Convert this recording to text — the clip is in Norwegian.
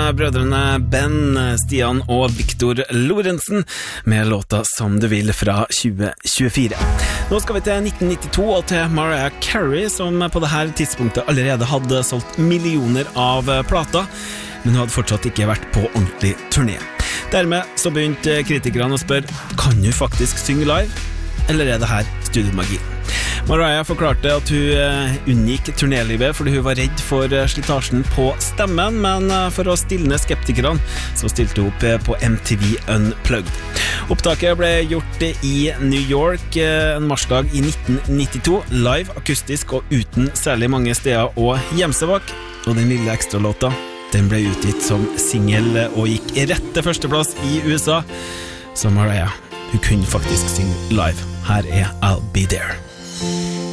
brødrene Ben, Stian og Victor Lorentzen med låta Som du vil fra 2024. Nå skal vi til 1992 og til Mariah Carey, som på dette tidspunktet allerede hadde solgt millioner av plater, men hun hadde fortsatt ikke vært på ordentlig turné. Dermed så begynte kritikerne å spørre, kan hun faktisk synge live, eller er det her studiomagi? Mariah forklarte at hun unngikk turnélivet fordi hun var redd for slitasjen på stemmen, men for å stilne skeptikerne så stilte hun opp på MTV Unplugged. Opptaket ble gjort i New York en marsdag i 1992, live, akustisk og uten særlig mange steder å gjemme seg bak, og den lille ekstralåta, den ble utgitt som single og gikk rett til førsteplass i USA. Så Mariah, hun kunne faktisk synge live. Her er I'll Be There.